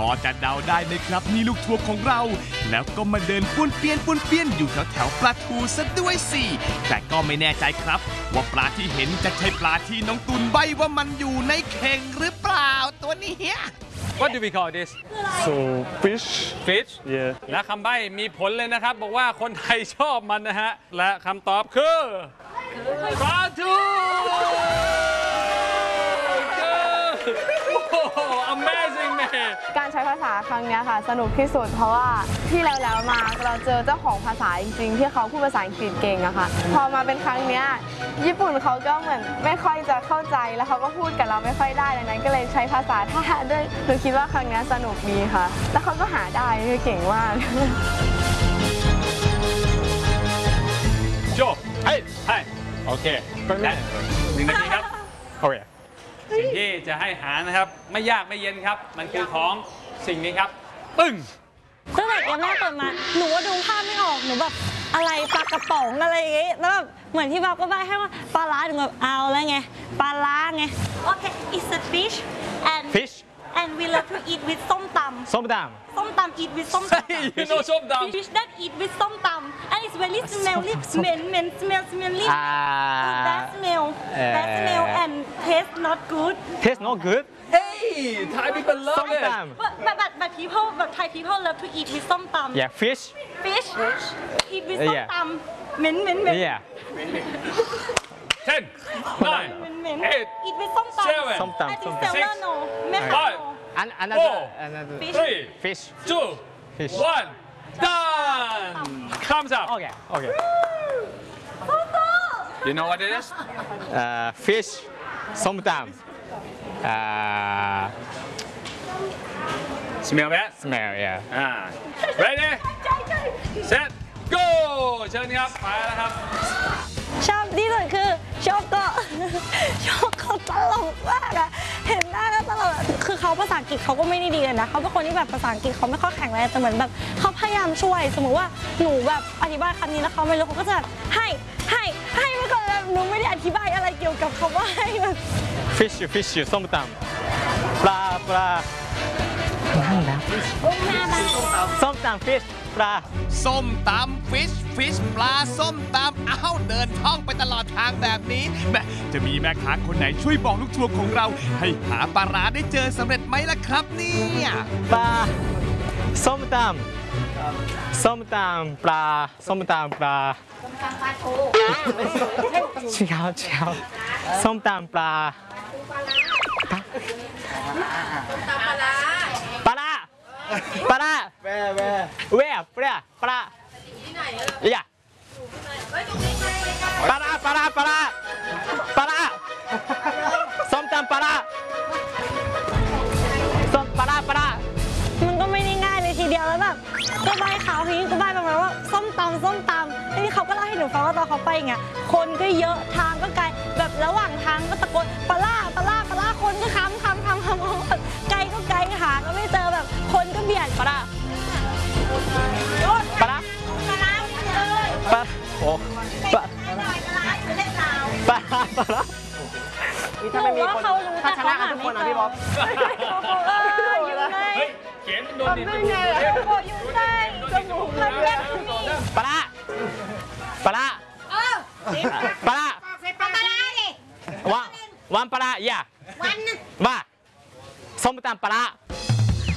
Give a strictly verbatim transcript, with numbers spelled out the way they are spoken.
อจะเดาได้ไหมครับนี่ลูกทัวร์ของเราแล้วก็มาเดินป้วนเปี้ยนป้วนเปี้ยนอยู่แถวแถวปลาทูซะด้วยสิแต่ก็ไม่แน่ใจครับว่าปลาที่เห็นจะใช่ปลาที่น้องตุนใบว่ามันอยู่ในเข่งหรือเปล่าตัวนี้ What do we call this So fish fish yeah และคำใบ้มีผลเลยนะครับบอกว่าคนไทยชอบมันนะฮะและคำตอบคือปลาทู Amazing man การใช้ภาษาครั้งนี้ค่ะสนุกที่สุดเพราะว่าที่แล้วแล้วมาเราเจอเจ้าของภาษาจริงๆที่เขาพูดภาษาอังกฤษเก่งอะค่ะพอมาเป็นครั้งนี้ญี่ปุ่นเขาก็เหมือนไม่ค่อยจะเข้าใจแล้วเขาก็พูดกับเราไม่ค่อยได้ดังนั้นก็เลยใช้ภาษาท่าด้วยหนูคิดว่าครั้งนี้สนุกดีค่ะแล้วเขาก็หาได้คือเก่งมากโจเฮ้ยเฮ้ยโอเคได้หนึ่งนาทีครับโอเคสิ่งที่จะให้หานะครับไม่ยากไม่เย็นครับมันคือของสิ่งนี้ครับปึ้งตั้งแต่ยังแม่เปิดมาหนูว่าดูภาพไม่ออกหนูแบบอะไรปลากระป๋องอะไรอย่างงี้แล้วแบบเหมือนที่บอกก็ใบให้ว่าปลาล้าหนูแบบเอาแล้วไงปลาล้าไง Okay it's a fish and fish and we love to eat with ส้มตำส้มตำส้มตำ eat with ส้มตำ you know ส้มตำ fish that eat with ส้มตำ and it's very smelly smell smell smell smelly bad smell bad smell and taste not good taste not good Hey Thai people love ส้ม it ต but but but but people but Thai people love to eat with ส้มตำำ yeah fish fish eat with ส้ม Yeah ตำเหม็นเหม็นเหม็น yeah ten nine เหม็นเหม็น eight eat with ส้มตำ seven ส้มตำ I ส้ม think ตำ seller no แม่ค้า five no An another Four another three fish two fish one done comes up okay okay you know what it is uh fish ส้มตำ uh smell that smell yeah อ่า ready set go เชิญครับไปแล้วครับชอบที่สุดคือโชโกะโชโกะตลกมากอะเห็นหน้าก็ตลกคือเขาภาษาอังกฤษเขาก็ไม่ได้ดีเลยนะเขาเป็นคนที่แบบภาษาอังกฤษเขาไม่ค่อยแข็งแรงแต่เหมือนแบบเขาพยายามช่วยสมมติว่าหนูแบบอธิบายคำนี้แล้วเขาไม่รู้เขาก็จะให้ให้ให้ไม่ก่อนแบบหนูไม่ได้อธิบายอะไรเกี่ยวกับคำว่าให้แบบ fish fish ส้มตำปลาปลานั่นนะส้มตำ fish ปลาส้มตำฟิชฟิชปลาส้มตำอ้าวเดินท่องไปตลอดทางแบบนี้แม่จะมีแม่ค้าคนไหนช่วยบอกลูกทัวร์ของเราให้หาปลาร้าได้เจอสำเร็จไหมล่ะครับเนี่ยปลาส้มตำส้มตำปลาส้มตำปลาส้มตำปลาทูเชียวเชียวส้มตำปลาปลาปลาปลาแว่แว่แว่ปลาปลาอย่าปลาปลาปลาปลาส้มตำปลาส้มปลาปลามันก็ไม่ได้ง่ายเลยทีเดียวแล้วแบบก็ใบขาวทีนี้ก็ใบประมาณว่าส้มตำส้มตำทีนี้เขาก็เล่าให้หนูฟังว่าตอนเขาไปอย่างเงี้ยคนก็เยอะทางก็ไกลแบบระหว่างทางก็ตะโกนปลาปลาปลาคนก็ค้ำค้ำค้ำค้ำไกลก็ไกลหาก็ไม่เจอแบบคนก็เบียดปลาปลาปลาโอ้ปลาปลาปลาถ้าไม่มีคนถ้าชนะกันทุกคนนะพี่บ๊อบเอออยู่ไหนเขียนโดนดินจมูกอยู่ไหนจมูกมันแย่ปลาปลาปลาปลาร้าดิวันวันปลาอย่าวันนึงว่าส้มตำปลา